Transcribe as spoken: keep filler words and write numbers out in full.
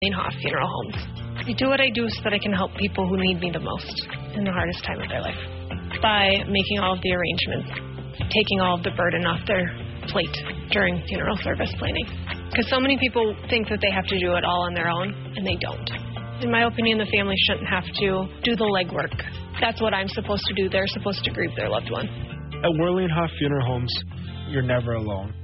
Hoff Funeral Homes. I do what I do so that I can help people who need me the most in the hardest time of their life by making all of the arrangements, taking all of the burden off their plate during funeral service planning. Because so many people think that they have to do it all on their own, and they don't. In my opinion, the family shouldn't have to do the legwork. That's what I'm supposed to do. They're supposed to grieve their loved one. At Werle and Hoff Funeral Homes, you're never alone.